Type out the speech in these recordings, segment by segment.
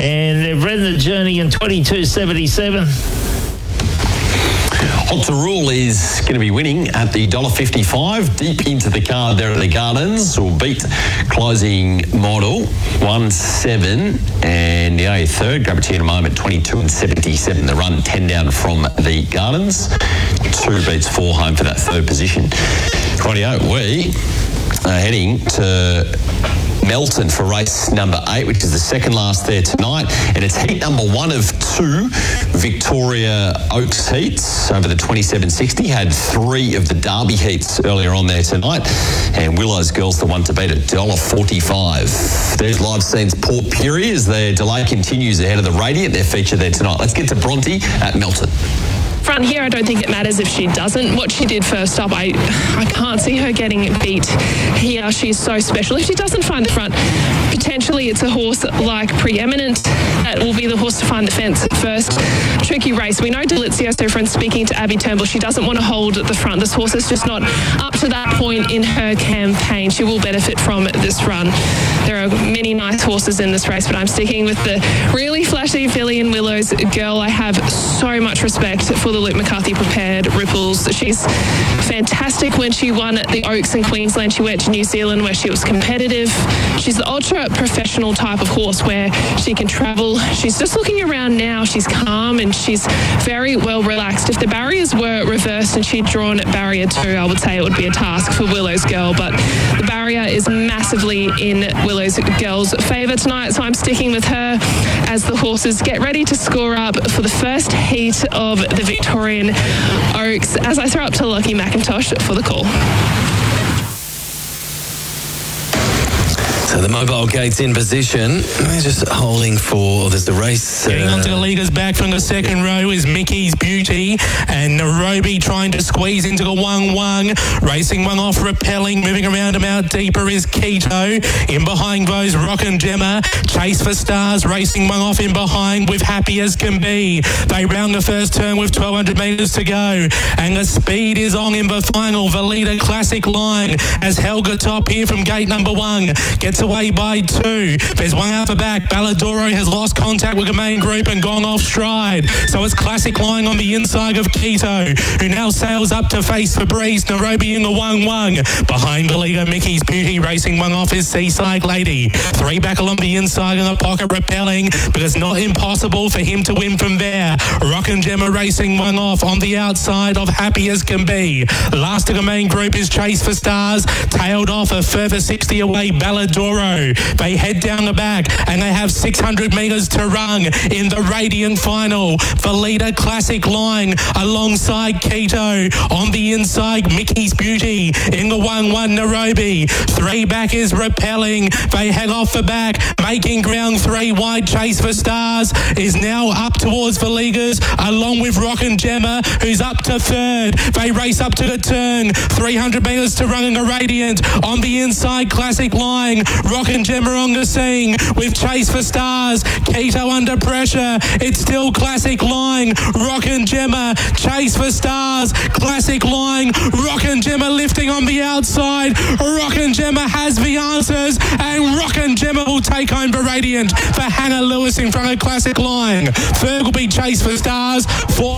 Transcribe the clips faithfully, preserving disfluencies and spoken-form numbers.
And they've ridden the Journey in twenty-two seventy-seven. Hot to Rule is going to be winning at the one dollar fifty-five. Deep into the card there at the Gardens. Will beat Closing Model one seven. And the A third, grab it to you in a moment, twenty-two and seventy-seven. The run, ten down from the Gardens. Two beats four home for that third position. Rightio, we are heading to Melton for race number eight, which is the second last there tonight, and it's heat number one of two Victoria Oaks heats over the twenty-seven sixty. Had three of the Derby heats earlier on there tonight, and Willow's Girl's the one to beat at one dollar forty-five. There's live scenes Port Pirie as their delay continues ahead of the Radiant. Their feature there tonight. Let's get to Bronte at Melton. Front here, I don't think it matters if she doesn't. What she did first up, I I can't see her getting beat here. She's so special. If she doesn't find the front, potentially it's a horse like Preeminent that will be the horse to find the fence first. Tricky race. We know Delizio, so from speaking to Abby Turnbull, she doesn't want to hold the front. This horse is just not up to that point in her campaign. She will benefit from this run. There are many nice horses in this race, but I'm sticking with the really flashy filly in Willow's Girl. I have so much respect for the Luke McCarthy prepared Ripples. She's fantastic. When she won at the Oaks in Queensland, she went to New Zealand where she was competitive. She's the ultra professional type of horse where she can travel. She's just looking around now. She's calm and she's very well relaxed. If the barriers were reversed and she'd drawn barrier two, I would say it would be a task for Willow's Girl, but the barrier is massively in Willow's Girl's favour tonight, so I'm sticking with her as the horses get ready to score up for the first heat of the Victorian Oaks, as I throw up to Lockie McIntosh for the call. So the mobile gate's in position. They're just holding for, there's the race. Getting uh, onto the leaders back from the second row is Mickey's Beauty, and Nairobi trying to squeeze into the one one. Racing one off, repelling, moving around him out deeper is Keto. In behind goes Rock and Gemma. Chase for Stars, racing one off in behind with Happy as Can Be. They round the first turn with twelve hundred metres to go, and the speed is on in the final. The leader Classic Line as Helga Top here from gate number one gets away by two. There's one out the back. Balladoro has lost contact with the main group and gone off stride. So it's Classic Line on the inside of Keto, who now sails up to face the breeze. Nairobi in the one one. Behind the leader, Mickey's Beauty. Racing one off is Seaside Lady. Three back along the inside in the pocket, repelling, but it's not impossible for him to win from there. Rock and Gemma racing one off on the outside of Happy as Can Be. Last of the main group is Chase for Stars. Tailed off a further sixty away, Balladoro. They head down the back and they have six hundred metres to run in the Radiant final. The leader Classic Line alongside Keto. On the inside, Mickey's Beauty. In the one one, Nairobi. Three back is repelling. They head off the back, making ground three wide. Chase for Stars is now up towards the leaguers, along with Rock and Gemma, who's up to third. They race up to the turn. three hundred metres to run in the Radiant. On the inside, Classic Line. Rock and Gemma on the scene with Chase for Stars. Keto under pressure. It's still Classic Line. Rock and Gemma. Chase for Stars. Classic Line. Rock and Gemma lifting on the outside. Rock and Gemma has the answers, and Rock and Gemma will take home the Radiant for Hannah Lewis in front of Classic Line. Third will be Chase for Stars. Fourth.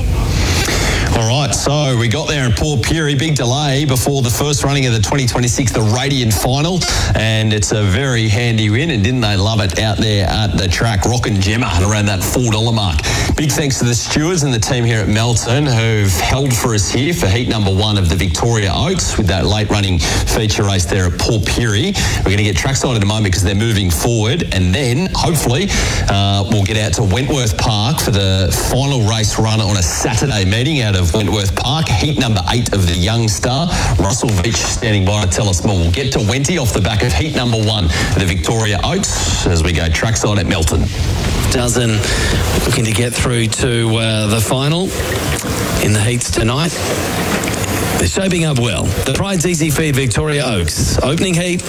All right, so we got there in Port Pirie. Big delay before the first running of the twenty twenty-six, the Radiant final, and it's a very handy win, and didn't they love it out there at the track? Rock and Gemma around that four dollar mark. Big thanks to the stewards and the team here at Melton who've held for us here for heat number one of the Victoria Oaks with that late running feature race there at Port Pirie. We're going to get trackside in a moment because they're moving forward, and then hopefully uh, we'll get out to Wentworth Park for the final race run on a Saturday meeting out of Wentworth Park, heat number eight of the Young Star. Russell Veach standing by to tell us more. We'll get to Wenty off the back of heat number one of the Victoria Oaks as we go trackside at Melton. Dozen looking to get through to uh, the final in the heats tonight. They're shaping up well. The Pride's Easy Feed Victoria Oaks. Opening heat.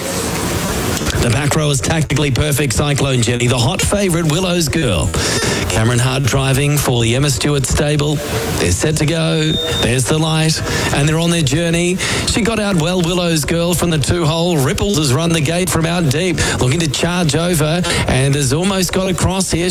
The back row is tactically perfect Cyclone Jenny. The hot favourite Willow's Girl. Cameron Hart driving for the Emma Stewart stable. They're set to go. There's the light. And they're on their journey. She got out well, Willow's Girl, from the two-hole. Ripples has run the gate from out deep, looking to charge over and has almost got across here.